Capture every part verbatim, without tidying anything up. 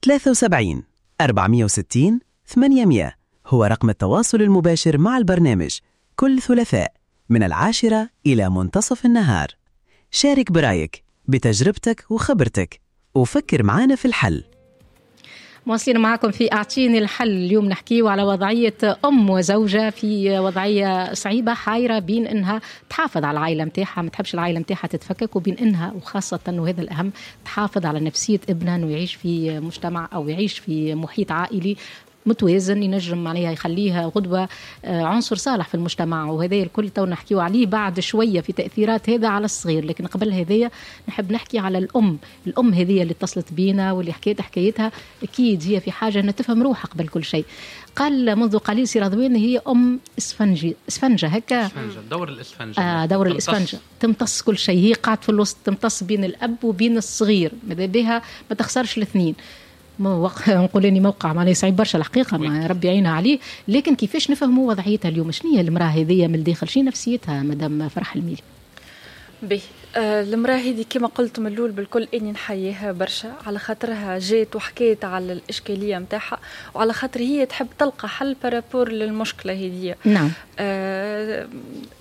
ثلاثة وسبعين أربعمائة وستين ثمانمائة هو رقم التواصل المباشر مع البرنامج كل ثلاثاء من العاشرة إلى منتصف النهار. شارك برأيك بتجربتك وخبرتك وفكر معنا في الحل. مواصلين معكم في أعطيني الحل. اليوم نحكيه على وضعية أم وزوجة في وضعية صعيبة، حايرة بين إنها تحافظ على العائلة متاعها، ما تحبش العائلة متاعها تتفكك، وبين إنها وخاصة وهذا الأهم تحافظ على نفسية ابنها إنه يعيش في مجتمع أو يعيش في محيط عائلي متوازن ينجم عليها يخليها غدوة عنصر صالح في المجتمع. وهذا الكل تو نحكيه عليه بعد شوية في تأثيرات هذا على الصغير. لكن قبل هذايا نحب نحكي على الأم. الأم هذه اللي اتصلت بينا واللي حكيت حكايتها أكيد هي في حاجة أن تفهم روحها قبل كل شيء. قال منذ قليل سي رضوان هي أم إسفنجي اسفنجة هكا اسفنجة دور الإسفنجة آه دور الإسفنجة تمتص كل شيء. هي قاعد في الوسط تمتص بين الأب وبين الصغير، ماذا بها ما تخسرش الاثنين. نقولني موقع معناه صعيب برشا الحقيقه، ما ربي يعينها عليه. لكن كيفاش نفهموا وضعيتها اليوم؟ شنو هي المراه هذه من الداخل؟ شنو نفسيتها مدام فرح الميلي؟ بي آه المراه هذه كما قلت من الاول بالكل اني نحييها برشا على خاطرها جات وحكيت على الاشكاليه نتاعها، وعلى خاطر هي تحب تلقى حل بارابور للمشكله هذه. نعم. آه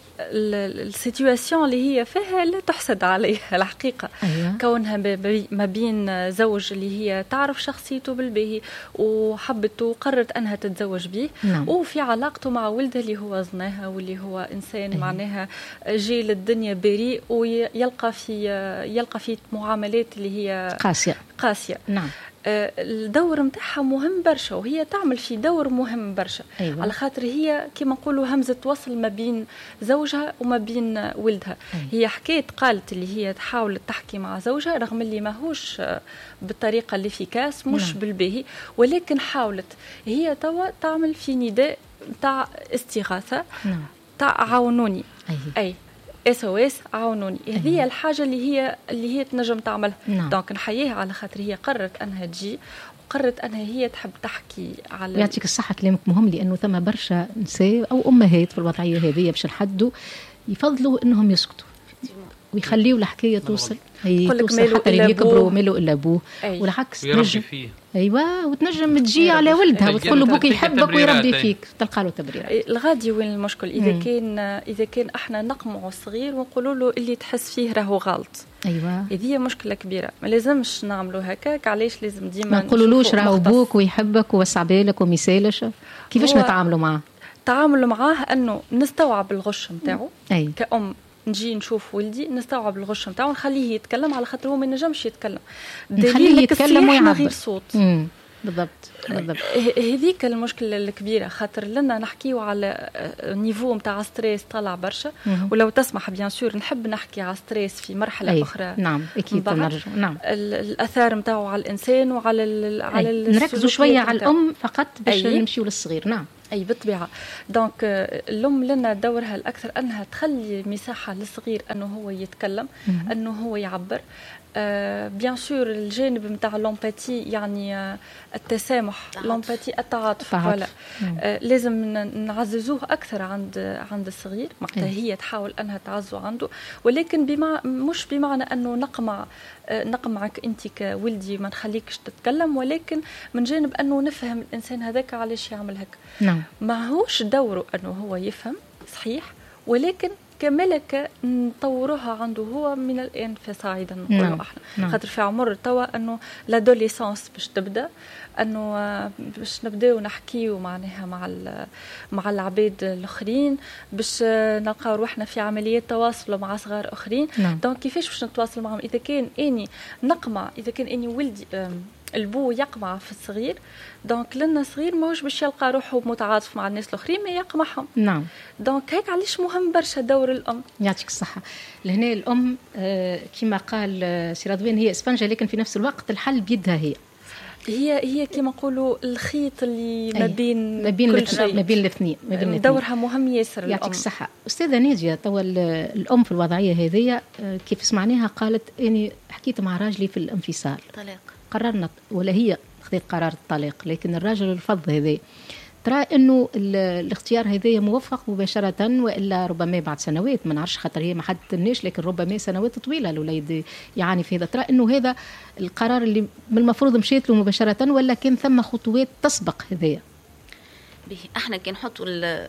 السيتواسيون اللي هي فيها لا تحسد عليها الحقيقة. أيوة. كونها ما بين زوج اللي هي تعرف شخصيته بالباهي وحبته وقررت أنها تتزوج به. نعم. وفي علاقته مع ولدها اللي هو زناها واللي هو إنسان. أيوة. معناها جي للدنيا بريء ويلقى في يلقى في معاملات اللي هي قاسية قاسية. نعم. الدور متاعها مهم برشا وهي تعمل في دور مهم برشا. أيوة. على خاطر هي كما نقولوا همزة وصل ما بين زوجها وما بين ولدها. أيوة. هي حكيت قالت اللي هي تحاول تحكي مع زوجها رغم اللي ماهوش بالطريقة اللي في كاس مش نعم. بالباهي، ولكن حاولت هي توا تعمل في نداء تاع استغاثة. نعم. تاع عاونوني. أيوة. أي اس او اس عاونوني. هذه أيوة. الحاجه اللي هي اللي هي تنجم تعملها. نعم. دونك نحييها على خاطر هي قررت انها تجي وقررت انها هي تحب تحكي على. يعطيك الصحه كلامك مهم، لانه ثم برشا نساء او امهات في الوضعيه هذه باش نحدوا يفضلوا انهم يسكتوا ويخليوا الحكايه توصل هي توصل حتى اللي يكبروا مالوا الا ابوه. أي. والعكس تنجم فيه. ايوه وتنجم تجي على ولدها وتقول له بوك يحبك ويربي فيك تلقى له تبريرات. الغادي وين المشكل اذا مم. كان اذا كان احنا نقمعوا الصغير ونقولوا له اللي تحس فيه راهو غلط. ايوه هذه مشكله كبيره، ما لازمش نعملوا هكاك. علاش لازم ديما ما نقولولوش راهو بوك ويحبك ووسع بالك ومثالش؟ كيفاش نتعاملوا معاه؟ تعاملوا معاه انه نستوعب الغش نتاعو. أي. كأم نجي نشوف ولدي نستوعب الغش نتاعو ونخليه يتكلم على خاطر هو ما ينجمش يتكلم. نخليه يتكلم ويعبر غير صوت. امم بالضبط بالضبط. هذيك المشكله الكبيره خاطر لنا نحكيو على نيفو نتاع ستريس طلع برشا. ولو تسمح بيان سور نحب نحكي على ستريس في مرحله أي. اخرى. نعم اكيد نرجع. نعم الاثار نتاعو على الانسان وعلى ال على نركزوا شويه على الام فقط باش نمشيو للصغير. نعم اي بالطبيعه. دونك الام لنا دورها الاكثر انها تخلي مساحه للصغير انه هو يتكلم. مم. انه هو يعبر. آه بيان سور الجانب نتاع لومباتي يعني آه التسامح لومباتي التعاطف ولا آه لازم نعززوه اكثر عند عند الصغير. معناتها هي تحاول انها تعزو عنده، ولكن بما مش بمعنى انه نقمع آه نقمعك انت كولدي ما نخليكش تتكلم، ولكن من جانب انه نفهم الانسان هذاك علاش يعمل هيك. نعم. ما هوش دوره انه هو يفهم صحيح، ولكن كملكة نطورها عنده هو من الآن في صاعدا نقولوا. نعم. احنا نعم. خاطر في عمر توا انه لادوليسانس باش تبدا انه باش نبداو نحكيو معناها مع مع العباد الاخرين باش نلقاو روحنا في عمليات تواصل مع صغار اخرين. نعم. دونك كيفاش باش نتواصل معهم؟ اذا كان اني نقمع اذا كان اني ولدي البو يقمع في الصغير، دونك لنا صغير ماهوش باش يلقى روحه متعاطف مع الناس الاخرين ما يقمعهم. نعم. دونك هيك علاش مهم برشا دور الام. يعطيك الصحه. لهنا الام آه كما قال آه سي رضوان هي اسفنجه، لكن في نفس الوقت الحل بيدها هي هي هي كما نقولوا الخيط اللي ما بين ما بين كل شيء ما بين الاثنين ما بين دورها مهم ياسر. يعطيك الصحه. استاذه ناديه توا الام في الوضعيه هذه كيف سمعناها قالت اني حكيت مع راجلي في الانفصال طلاق، قررنا ولا هي خذت قرار الطلاق، لكن الراجل الفض هذا ترى انه الاختيار هذا موفق مباشره والا ربما بعد سنوات ما نعرفش خاطر هي ما حددناش لكن ربما سنوات طويله الوليد يعاني في هذا. ترى انه هذا القرار اللي من المفروض مشيت له مباشره ولا كان ثم خطوات تسبق هذايا؟ احنا كي نحطوا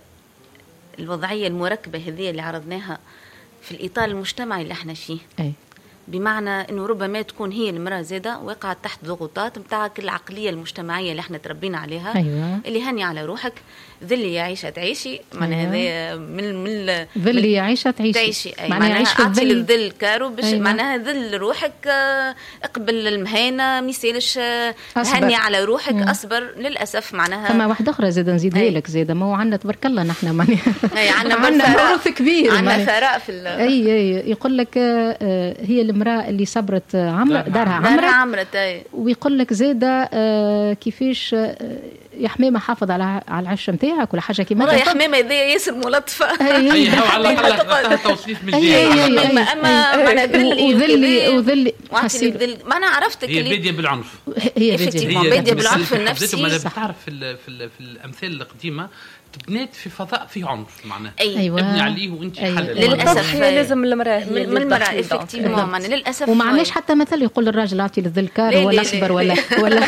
الوضعيه المركبه هذه اللي عرضناها في الاطار المجتمعي اللي احنا فيه أي. بمعنى انه ربما تكون هي المراه زاده وقعت تحت ضغوطات نتاع العقليه المجتمعيه اللي احنا تربينا عليها أيوة. اللي هني على روحك ذلي يعيشها تعيشي معناها أيوة. هذا من من ذلي يعيشها تعيشي, تعيشي. أي. معناها يعيش في الذل الذل كارو باش أيوة. معناها ذل روحك اقبل المهانه ما يسالش هني على روحك مم. اصبر للاسف معناها كما واحده اخرى زاده نزيدها لك زاده ما هو عندنا تبارك الله نحن معناها اي عندنا موروث كبير عندنا ثراء في اي اي يقول لك هي المراه اللي صبرت عمرة دارها عمرة, عمرة ويقول لك زاده آه كيفاش آه يا حمامه حافظ على على العش نتاعك ولا حاجه كيما هذا. يا حمامه هذه ياسر ملطفه اي على الاقل توصيف من الجهه اما اما ذلي وذلي وذلي ما انا عرفتك هي باديه بالعنف هي باديه بالعنف النفسي. ما تعرف في في الامثال القديمه تبنيت في فضاء فيه عنف معناه أيوة. تبني عليه وانت أيوة. حلل للاسف لازم المراه من المراه افكتيفمون معناه للاسف ومعناش حتى مثل يقول الراجل اعطي للذكر ولا اصبر ولا ولا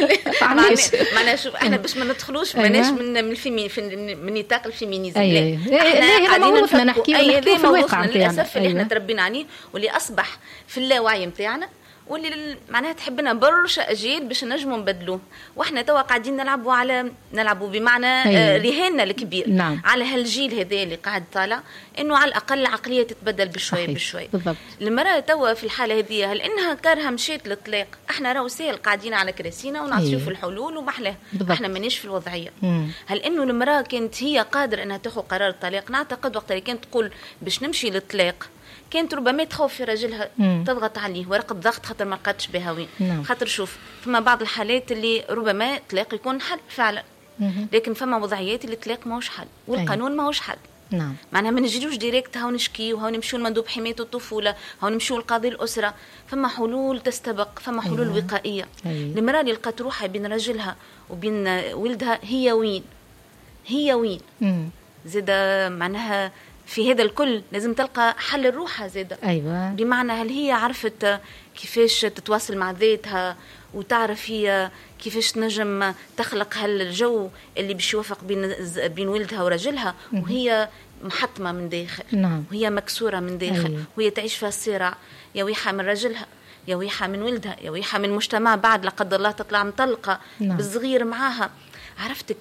معناه شوف احنا باش ما ندخلوش ماناش من الفيمين من نطاق الفيمينيزم لا احنا قاعدين نحكي نحكي في الواقع للاسف اللي احنا تربينا عليه واللي اصبح في اللاوعي نتاعنا واللي معناها تحبنا برشا اجيال باش نجموا نبدلوه واحنا توا قاعدين نلعبوا على نلعبوا بمعنى أيوة. رهاننا الكبير نعم. على هالجيل هذا اللي قاعد طالع انه على الاقل العقليه تتبدل بشوي بشوي. المراه توا في الحاله هذه هل انها كارها مشيت للطلاق احنا راهو سهل قاعدين على كراسينا ونعطيو أيوة. في الحلول ومحلاه احنا مانيش في الوضعيه مم. هل انه المراه كانت هي قادره انها تاخذ قرار الطلاق؟ نعتقد وقت اللي كانت تقول باش نمشي للطلاق كانت ربما تخوف في راجلها مم. تضغط عليه ورقة ضغط خاطر ما لقاتش بها وين نعم. خاطر شوف فما بعض الحالات اللي ربما طلاق يكون حل فعلا مم. لكن فما وضعيات اللي طلاق ماهوش حل والقانون ماهوش حل نعم. معناها ما نجيوش ديريكت هاو نشكي وهاو نمشيو لمندوب حماية الطفولة هاو نمشيو لقاضي الأسرة فما حلول تستبق فما حلول أيوة. وقائية أيوة. المرأة اللي لقات روحها بين راجلها وبين ولدها هي وين هي وين مم. زاد معناها في هذا الكل لازم تلقى حل الروح زادة أيوة. بمعنى هل هي عرفت كيفاش تتواصل مع ذاتها وتعرف هي كيفاش تنجم تخلق هالجو اللي باش يوفق بين بين ولدها ورجلها وهي محطمة من داخل نعم. وهي مكسورة من داخل أيوة. وهي تعيش في الصراع يا ويحة من رجلها يا ويحة من ولدها يا ويحة من المجتمع بعد لقد الله تطلع مطلقة نعم. بالصغير معاها عرفتك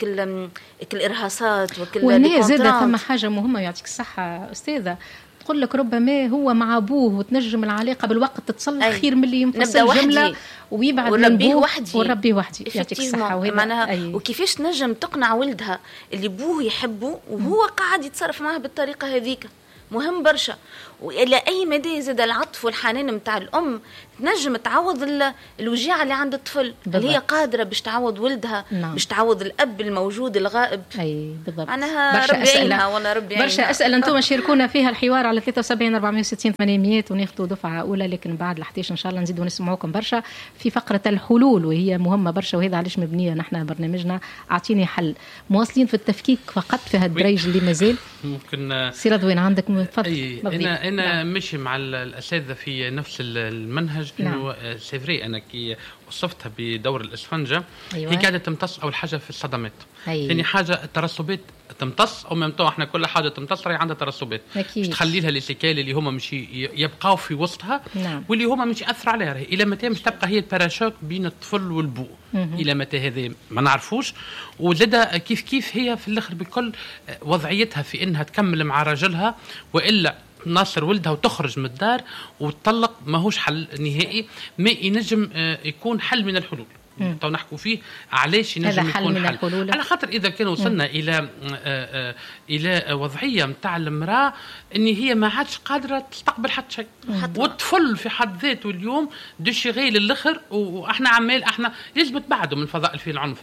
الارهاصات وكل وهنا زاده ثم حاجه مهمه يعطيك الصحه استاذه تقول لك ربما هو مع ابوه وتنجم العلاقه بالوقت تتصلح أي. خير من اللي ينفصل جمله ويبعد من ابوه وحدي وربي وحدي يعطيك الصحه معناها وكيفاش تنجم تقنع ولدها اللي ابوه يحبه وهو قاعد يتصرف معه بالطريقه هذيك مهم برشا والى اي مدى زاد العطف والحنان نتاع الام تنجم تعوض الوجيعه اللي عند الطفل اللي هي قادره باش تعوض ولدها نعم. باش تعوض الاب الموجود الغائب اي بالضبط معناها ربي يعينها ولا ربي يعينها برشا اسئله انتم شاركونا فيها الحوار على ثلاثة وسبعين أربعمية وستين ثمانمية وناخذوا دفعه اولى لكن بعد الحديث ان شاء الله نزيدوا نسمعوكم برشا في فقره الحلول وهي مهمه برشا وهذا علاش مبنيه نحن برنامجنا اعطيني حل مواصلين في التفكيك فقط في هذا الدريج اللي مازال ممكن سي رضوان عندك تفضل انا انا ماشي مع الاساتذه في نفس المنهج انه سيفري انا كي وصفتها بدور الاسفنجه أيوة. هي قاعده تمتص اول حاجه في الصدمات ثاني حاجه الترسبات تمتص او ممتوع احنا كل حاجه تمتص راهي عندها ترسبات باش تخلي لها ليسيكال اللي هما مش يبقاو في وسطها نعم. واللي هما مش ياثر عليها الى متى مش تبقى هي الباراشوك بين الطفل والبو الى متى هذا ما نعرفوش وزاد كيف كيف هي في الاخر بكل وضعيتها في انها تكمل مع راجلها والا ناصر ولدها وتخرج من الدار وتطلق ماهوش حل نهائي ما ينجم يكون حل من الحلول تو نحكوا فيه علاش ينجم يكون حل, حل. على خاطر اذا كان وصلنا مم. الى آآ آآ الى وضعيه نتاع المراه ان هي ما عادش قادره تستقبل حتى شيء والطفل في حد ذاته اليوم دشيغي للاخر واحنا عمال احنا لازم تبعدوا من فضاء الفيل العنفره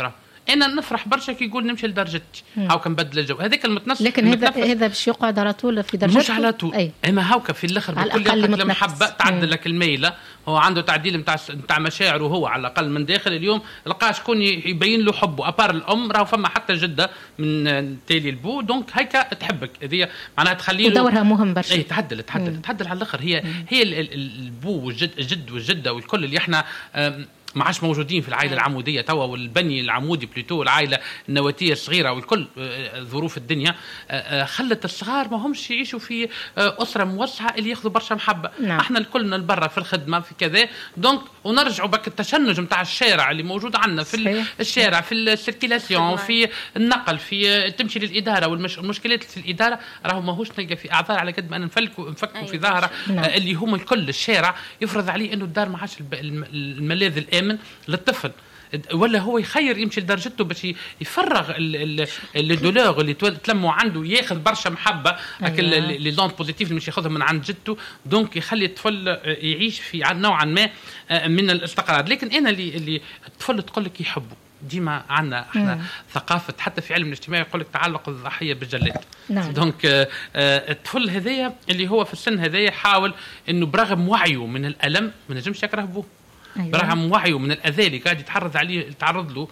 انا نفرح برشا كي يقول نمشي لدرجتي هاكا نبدل الجو هذاك المتنفس. لكن هذا هذا باش يقعد على طول في درجته مش على طول. اما هاكا في الاخر بكل المحبه تعدل لك الميله. هو عنده تعديل نتاع نتاع مشاعره هو على الاقل من داخل. اليوم لقى شكون يبين له حبه ابار الام راهو فما حتى جده من تالي البو دونك هيك تحبك هذه معناها تخلي له دورها مهم برشا. اي تعدل تعدل مم. تعدل على الاخر. هي مم. هي البو والجد الجد والجده والكل اللي احنا ما عادش موجودين في العائله العموديه توا والبني العمودي بلوتو العائله النواتيه الصغيره والكل ظروف الدنيا خلت الصغار ما همش يعيشوا في اسره موسعه اللي ياخذوا برشا محبه. نعم. احنا الكلنا لبرا في الخدمه في كذا دونك ونرجعوا بك التشنج نتاع الشارع اللي موجود عندنا في صحيح. الشارع في السيركيلاسيون في النقل في تمشي للاداره والمشكلات في الاداره راهو ماهوش نلقى في اعذار على قد ما نفلكوا نفكوا في ظاهره. نعم. اللي هم الكل الشارع يفرض عليه انه الدار ما عادش الملاذ الامن للطفل ولا هو يخير يمشي لدرجته باش يفرغ الدولور اللي تلموا عنده ياخذ برشا محبه هكا لي زون بوزيتيف اللي مش ياخذهم من عند جدته دونك يخلي الطفل يعيش في نوعا ما من الاستقرار. لكن انا اللي اللي الطفل تقول لك يحبه ديما عندنا احنا مم. ثقافه حتى في علم الاجتماع يقول لك تعلق الضحيه بالجلاد. نعم. دونك آه الطفل هذايا اللي هو في السن هذايا يحاول انه برغم وعيه من الالم ما نجمش يكره بوه. أيوة. برغم وعيه من الاذى اللي قاعد يتعرض عليه يتعرض له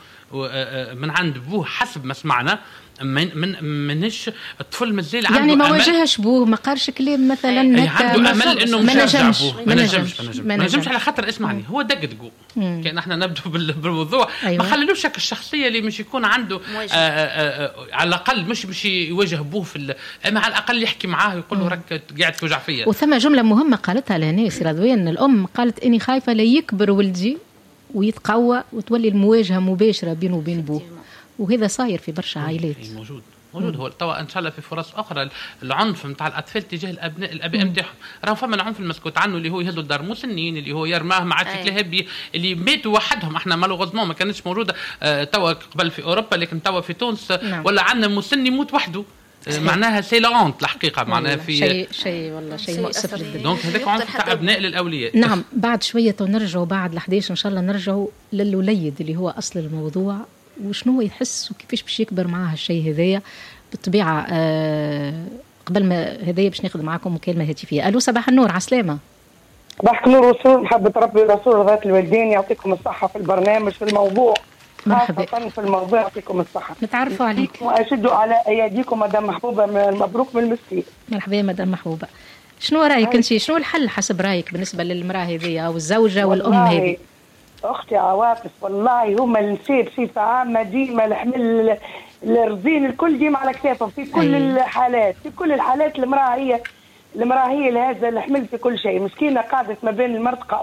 من عند بوه حسب ما سمعنا من من منش الطفل مازال عنده يعني ما واجهش بوه ما قالش كلام مثلا أي عنده امل انه ما نجمش ما نجمش ما نجمش على خاطر اسمعني هو دقدقوا كان احنا نبدو بالموضوع. أيوة. ما خللوش الشخصيه اللي مش يكون عنده آآ آآ على الاقل مش مش يواجه بوه في اما على الاقل يحكي معاه يقول له راك قاعد توجع فيا. وثم جمله مهمه قالتها لهنا سي رضوان الام قالت اني خايفه لا يكبر ولدي ويتقوى وتولي المواجهه مباشره بينه وبين بوه وهذا صاير في برشا عائلات. موجود موجود هو توا ان شاء الله في فرص اخرى العنف نتاع الاطفال تجاه الابناء الاباء نتاعهم راهو فما العنف المسكوت عنه اللي هو يهزوا الدار مسنين اللي هو يرماه ما عادش يتلهب اللي ماتوا وحدهم. احنا مالوغوزمون ما كانتش موجوده اه توا قبل في اوروبا لكن توا في تونس نعم. ولا عندنا مسن يموت وحده معناها سي لونت الحقيقه معناها في شيء شيء والله شيء مؤسف جدا. دونك هذاك عنف تاع ابناء للاولياء. نعم بعد شويه ونرجعوا بعد الحديث ان شاء الله نرجعوا للوليد اللي هو اصل الموضوع وشنو يحس وكيفاش باش يكبر معاه الشيء هذايا بالطبيعه. أه قبل ما هذايا باش ناخذ معكم مكالمه هاتفيه. الو صباح النور عسلامه. صباح النور وسرور محبه ربي ورسول رضاة الوالدين يعطيكم الصحه في البرنامج في الموضوع مرحبا في الموضوع يعطيكم الصحه. نتعرفوا عليك واشدوا على اياديكم مدام محبوبه مبروك من المسكين. مرحبا يا مدام محبوبه. شنو رايك انت شنو الحل حسب رايك بالنسبه للمراه هذه او الزوجه والام هذه؟ اختي عواطف والله هما النساء بصفه عامه ديما الحمل الرزين الكل ديما على كتافهم في كل أيه. الحالات في كل الحالات المراه هي المراه هي لهذا الحمل في كل شيء. مسكينه قاعده ما بين المرتقه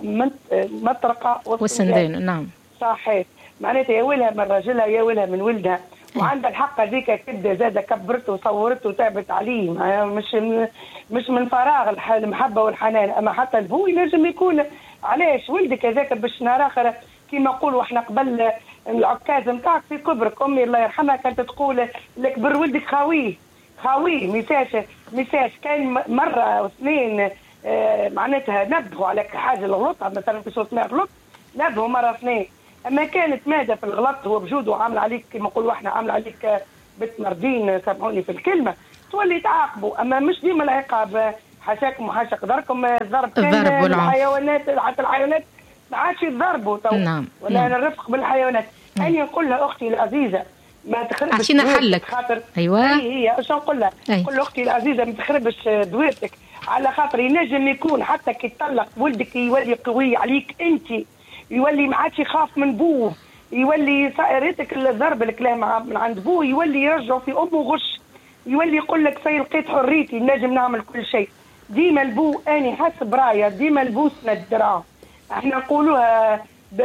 المطرقه والسندين. نعم صحيح معناتها يا ولها من راجلها يا ولها من ولدها. وعندها الحق هذيك كبده زاده كبرته وصورته وتعبت عليه مش مش من فراغ المحبه والحنان. اما حتى البو ينجم يكون علاش ولدك هذاك باش نهار اخر كيما نقولوا احنا قبل العكاز نتاعك في كبرك. امي الله يرحمها كانت تقول لك بر ولدك خاويه خاويه ميساش ميساش كان مره او اثنين اه معناتها نبهوا على حاجه الغلط مثلا في صوت ما غلط نبهوا مره اثنين. اما كانت ماده في الغلط هو بجوده عامل عليك كما نقولوا احنا عامل عليك بنت مردين سامحوني في الكلمه تولي تعاقبوا. اما مش ديما العقاب حاشاكم وحاشا قدركم الضرب كان الحيوانات حتى الحيوانات ما عادش يضربوا تو. نعم. ولا نعم. الرفق بالحيوانات. نعم. أنا نقول لها أختي العزيزة ما تخربش عشان حلك خاطر أيوة هي هي شو نقول لها نقول أختي العزيزة ما تخربش دويرتك على خاطر ينجم يكون حتى كي تطلق ولدك يولي قوي عليك أنت يولي ما عادش يخاف من بوه يولي ريتك الضرب الكلام من عند بوه يولي يرجع في أمه غش يولي يقول لك سي لقيت حريتي نجم نعمل كل شيء. ديما البو اني حسب رايه ديما البو سند دراه احنا نقولوها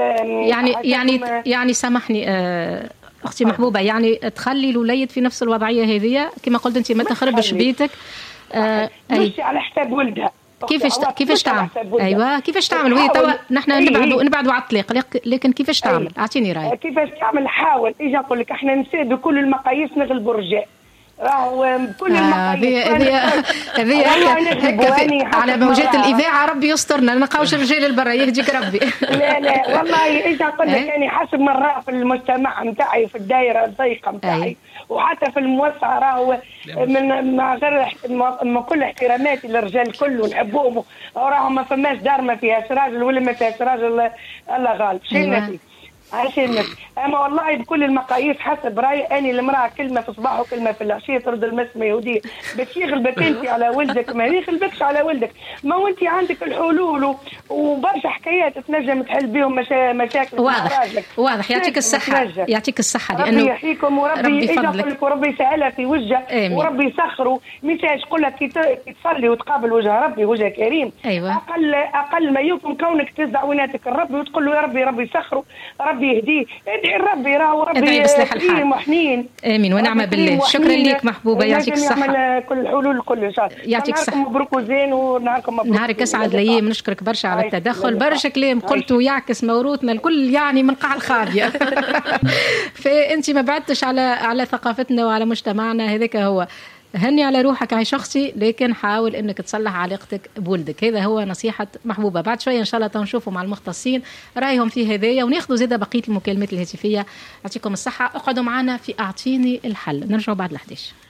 يعني يعني يعني سامحني آه اختي محبوبه يعني تخلي الوليد في نفس الوضعيه هذه كما قلت انت ما تخربش بيتك آه مش على حساب ولدها. كيفاش كيفاش تعمل؟ ايوه كيفاش تعمل وهي توا نحن نبعدوا نبعدوا على الطلاق لكن كيفاش تعمل؟ اعطيني رايك. كيفاش تعمل حاول اجي نقول لك احنا نساء بكل المقاييس نغلبوا الرجال. راهو كل المقاييس هذه هذه على موجات الاذاعه ربي يسترنا ما نلقاوش الرجال البرا يهديك ربي. لا لا والله ايش نقول لك يعني حسب مرة في المجتمع نتاعي في الدائره الضيقه نتاعي وحتى في الموسعه راهو من مع غير مع كل احتراماتي للرجال الكل ونحبوهم وراهم ما فماش دار ما فيهاش راجل ولا ما فيهاش راجل الله غالب شنو عشان اما والله بكل المقاييس حسب رايي اني المراه كلمه في الصباح وكلمه في العشيه ترد المسمى يهوديه باش يغلبك انت على ولدك ما يغلبكش على ولدك ما وانت عندك الحلول وبرشا حكايات تنجم تحل بهم مشا... مشاكل واضح واضح يعطيك الصحه يعطيك الصحه لانه ربي يحييكم وربي يجعلك وربي يسهلها في وجهه وربي يسخره ميساج يقول لك كي تصلي وتقابل وجه ربي وجه كريم أيوة. اقل اقل ما يمكن كونك تزع وناتك الرب وتقول له يا ربي ربي يسخره ربي يهديه ادعي ربي راهو ربي كريم وحنين امين ونعم بالله. شكرا لك محبوبه يعطيك الصحه يعمل كل الحلول كل ان شاء الله يعطيك الصحه مبروك وزين ونهاركم مبروك نهارك اسعد الايام نشكرك برشا على التدخل برشا كلام قلته يعكس موروثنا الكل يعني من قاع الخابيه فانت ما بعدتش على على ثقافتنا وعلى مجتمعنا هذاك هو هني على روحك هاي شخصي لكن حاول انك تصلح علاقتك بولدك هذا هو نصيحة محبوبة. بعد شوية ان شاء الله تنشوفوا مع المختصين رايهم في هذايا وناخذوا زيادة بقية المكالمات الهاتفية. يعطيكم الصحة اقعدوا معنا في اعطيني الحل نرجعوا بعد الحديث.